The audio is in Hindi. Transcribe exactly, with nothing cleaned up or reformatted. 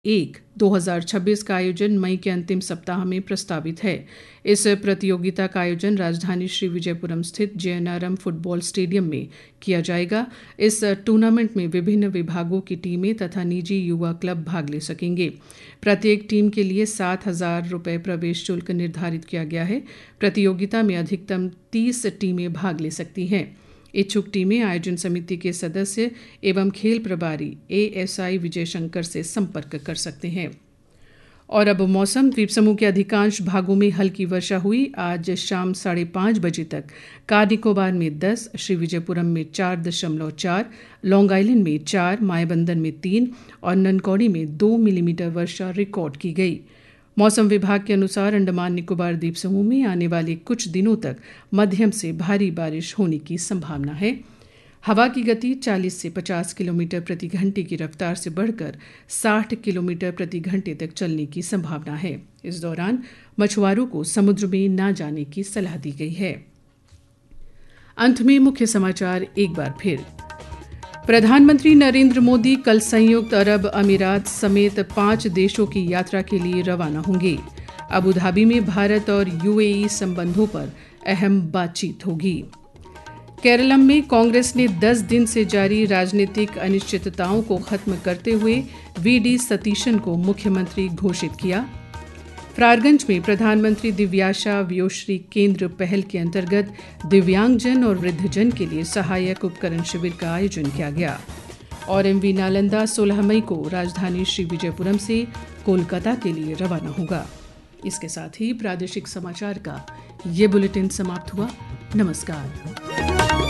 एक दो हज़ार छब्बीस का आयोजन मई के अंतिम सप्ताह में प्रस्तावित है। इस प्रतियोगिता का आयोजन राजधानी श्री विजयपुरम स्थित जेएनआरएम फुटबॉल स्टेडियम में किया जाएगा। इस टूर्नामेंट में विभिन्न विभागों की टीमें तथा निजी युवा क्लब भाग ले सकेंगे। प्रत्येक टीम के लिए सात हजार रुपये प्रवेश शुल्क निर्धारित किया गया है। प्रतियोगिता में अधिकतम तीस टीमें भाग ले सकती हैं। इच्छुक टीमें आयोजन समिति के सदस्य एवं खेल प्रभारी एएसआई विजय शंकर से संपर्क कर सकते हैं। और अब मौसम। द्वीप समूह के अधिकांश भागों में हल्की वर्षा हुई। आज शाम साढ़े पाँच बजे तक कार निकोबार में दस, श्री विजयपुरम में चार दशमलव चार, लॉन्ग आइलैंड में चार, मायाबंदर में तीन और ननकौड़ी में दो मिलीमीटर वर्षा रिकॉर्ड की गई। मौसम विभाग के अनुसार अंडमान निकोबार द्वीप समूह में आने वाले कुछ दिनों तक मध्यम से भारी बारिश होने की संभावना है। हवा की गति चालीस से पचास किलोमीटर प्रति घंटे की रफ्तार से बढ़कर साठ किलोमीटर प्रति घंटे तक चलने की संभावना है। इस दौरान मछुआरों को समुद्र में न जाने की सलाह दी गई है। अंत में मुख्य समाचार एक बार फिर। प्रधानमंत्री नरेंद्र मोदी कल संयुक्त अरब अमीरात समेत पांच देशों की यात्रा के लिए रवाना होंगे। अबू धाबी में भारत और यूएई संबंधों पर अहम बातचीत होगी। केरलम में कांग्रेस ने दस दिन से जारी राजनीतिक अनिश्चितताओं को खत्म करते हुए वी डी सतीशन को मुख्यमंत्री घोषित किया। फ्रारगंज में प्रधानमंत्री दिव्याशा व्योश्री केंद्र पहल के अंतर्गत दिव्यांगजन और वृद्धजन के लिए सहायक उपकरण शिविर का आयोजन किया गया। और एमवी नालंदा सोलह मई को राजधानी श्री विजयपुरम से कोलकाता के लिए रवाना होगा। इसके साथ ही प्रादेशिक समाचार का ये बुलेटिन समाप्त हुआ। नमस्कार।